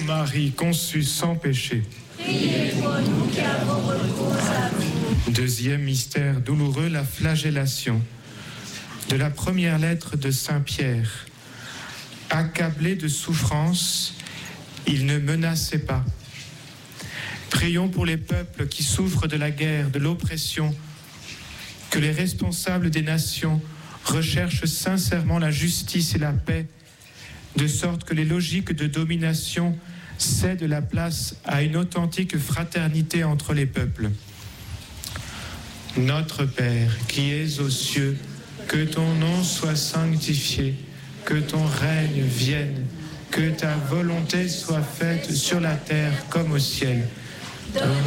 Marie conçue sans péché. Priez pour nous qui avons recours à vous. Deuxième mystère douloureux, la flagellation. De la première lettre de Saint Pierre. Accablé de souffrance, il ne menaçait pas. Prions pour les peuples qui souffrent de la guerre, de l'oppression, que les responsables des nations recherchent sincèrement la justice et la paix, de sorte que les logiques de domination cèdent la place à une authentique fraternité entre les peuples. Notre Père, qui es aux cieux, que ton nom soit sanctifié, que ton règne vienne, que ta volonté soit faite sur la terre comme au ciel.